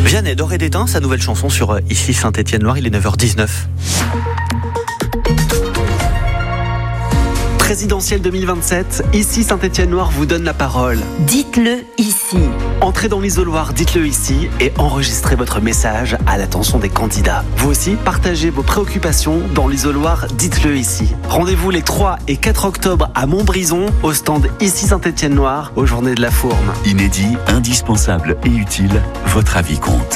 Vianney, Doré d'Étain, sa nouvelle chanson sur Ici Saint-Étienne-Loire, il est 9h19. Présidentielle 2027, Ici Saint-Étienne-Loire vous donne la parole. Dites-le ici. Entrez dans l'isoloir, dites-le ici et enregistrez votre message à l'attention des candidats. Vous aussi, partagez vos préoccupations dans l'isoloir, dites-le ici. Rendez-vous les 3 et 4 octobre à Montbrison, au stand Ici Saint-Étienne-Loire, aux Journées de la Fourme. Inédit, indispensable et utile, votre avis compte.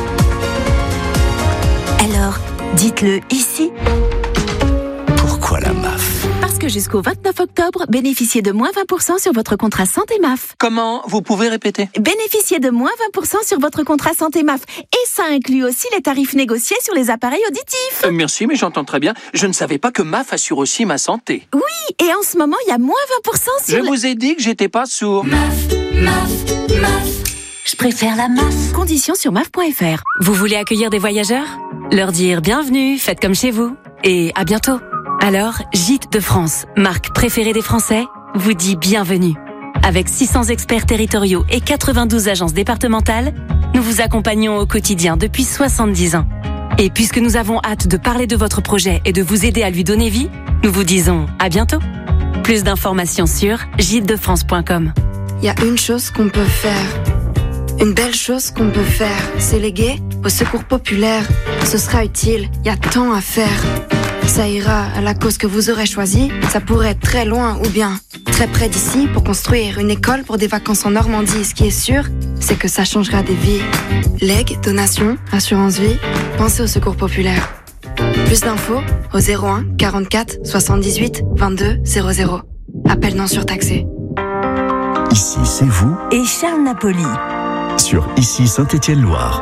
Alors, dites-le ici. Pourquoi la MAF ? Parce que jusqu'au 29 octobre, bénéficiez de moins 20% sur votre contrat santé MAF. Comment ? Vous pouvez répéter ? Bénéficiez de moins 20% sur votre contrat santé MAF. Et ça inclut aussi les tarifs négociés sur les appareils auditifs. Merci, mais j'entends très bien. Je ne savais pas que MAF assure aussi ma santé. Oui, et en ce moment, il y a moins 20% sur... Je vous ai dit que j'étais pas sourd. MAF. Je préfère la MAF. Conditions sur MAF.fr. Vous voulez accueillir des voyageurs ? Leur dire bienvenue, faites comme chez vous. Et à bientôt. Alors, Gîtes de France, marque préférée des Français, vous dit bienvenue. Avec 600 experts territoriaux et 92 agences départementales, nous vous accompagnons au quotidien depuis 70 ans. Et puisque nous avons hâte de parler de votre projet et de vous aider à lui donner vie, nous vous disons à bientôt. Plus d'informations sur gîtesdefrance.com. Il y a une chose qu'on peut faire. Une belle chose qu'on peut faire, c'est léguer au secours populaire. Ce sera utile, il y a tant à faire. Ça ira à la cause que vous aurez choisie. Ça pourrait être très loin ou bien très près d'ici pour construire une école pour des vacances en Normandie. Ce qui est sûr, c'est que ça changera des vies. Legs, donations, assurance vie, pensez au secours populaire. Plus d'infos au 01 44 78 22 00. Appel non surtaxé. Ici, c'est vous Et Charles Napoli. sur Ici Saint-Étienne-Loire.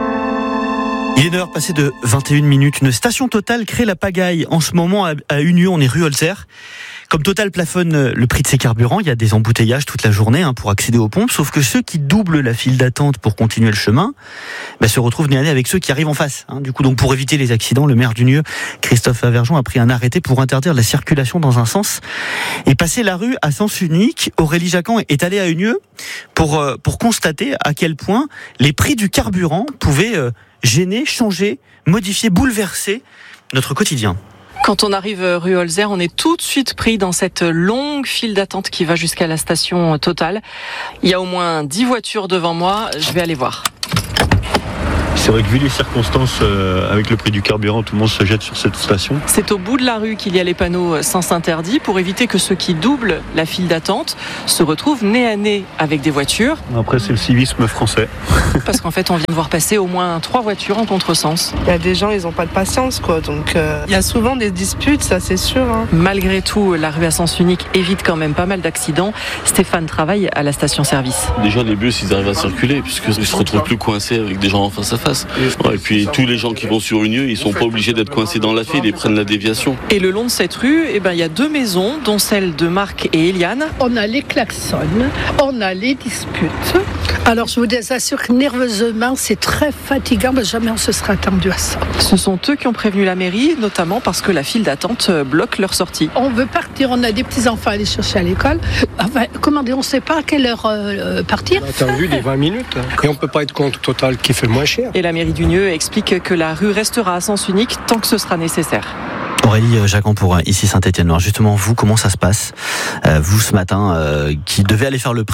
Il est 1h passé de 21 minutes. Une station Total crée la pagaille. En ce moment, à Union, on est rue Holzer. Comme Total plafonne le prix de ses carburants, il y a des embouteillages toute la journée pour accéder aux pompes. Sauf que ceux qui doublent la file d'attente pour continuer le chemin se retrouvent nez à nez avec ceux qui arrivent en face. Du coup, donc pour éviter les accidents, le maire d'Unieux, Christophe Averjon, a pris un arrêté pour interdire la circulation dans un sens et passer la rue à sens unique. Aurélie Jacquan est allée à Unieux pour constater à quel point les prix du carburant pouvaient gêner, changer, modifier, bouleverser notre quotidien. Quand on arrive rue Holzer, on est tout de suite pris dans cette longue file d'attente qui va jusqu'à la station Total. Il y a au moins 10 voitures devant moi, je vais aller voir. C'est vrai que vu les circonstances avec le prix du carburant, tout le monde se jette sur cette station. C'est au bout de la rue qu'il y a les panneaux sens interdit pour éviter que ceux qui doublent la file d'attente se retrouvent nez à nez avec des voitures. Après, c'est le civisme français. Parce qu'en fait, on vient de voir passer au moins 3 voitures en contresens. Il y a des gens, ils n'ont pas de patience, quoi. Donc, il y a souvent des disputes, ça c'est sûr. Malgré tout, la rue à sens unique évite quand même pas mal d'accidents. Stéphane travaille à la station-service. Déjà, les bus, ils arrivent à circuler puisqu'ils se retrouvent plus coincés avec des gens en face à face. Et puis tous les gens qui vont sur Unieux, ils sont pas obligés d'être coincés dans la file, ils prennent la déviation. Et le long de cette rue, il y a 2 maisons, dont celle de Marc et Eliane. On a les klaxons, on a les disputes. Alors je vous assure que nerveusement, c'est très fatigant, mais jamais on se sera attendu à ça. Ce sont eux qui ont prévenu la mairie, notamment parce que la file d'attente bloque leur sortie. On veut partir, on a des petits-enfants à aller chercher à l'école. On ne sait pas à quelle heure partir. On a attendu des 20 minutes et on ne peut pas être contre Total qui fait le moins cher. Et la mairie d'Unieux explique que la rue restera à sens unique tant que ce sera nécessaire. Aurélie Jacquan pour Ici Saint-Étienne-Loire. Justement, vous, comment ça se passe ? Vous, ce matin, qui devez aller faire le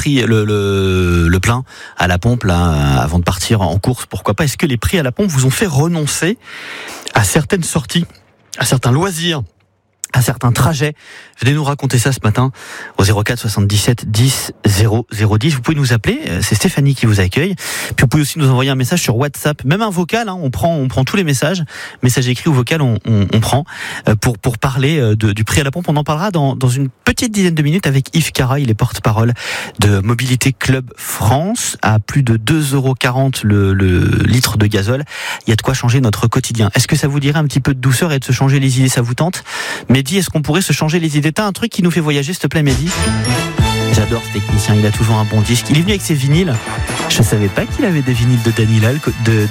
plein à la pompe là, avant de partir en course, pourquoi pas ? Est-ce que les prix à la pompe vous ont fait renoncer à certaines sorties, à certains loisirs, à certains trajets? Venez nous raconter ça ce matin au 04 77 10 00 10. Vous pouvez nous appeler, c'est Stéphanie qui vous accueille. Puis vous pouvez aussi nous envoyer un message sur WhatsApp, même un vocal, on prend tous les messages, messages écrits ou vocal, on prend pour parler du prix à la pompe. On en parlera dans une petite dizaine de minutes avec Yves Cara, il est porte-parole de Mobilité Club France. À plus de 2,40 € le litre de gazole, il y a de quoi changer notre quotidien. Est-ce que ça vous dirait un petit peu de douceur et de se changer les idées, ça vous tente ? Mehdi, est-ce qu'on pourrait se changer les idées ? T'as un truc qui nous fait voyager, s'il te plaît, Mehdi ? J'adore ce technicien, il a toujours un bon disque. Il est venu avec ses vinyles. Je savais pas qu'il avait des vinyles de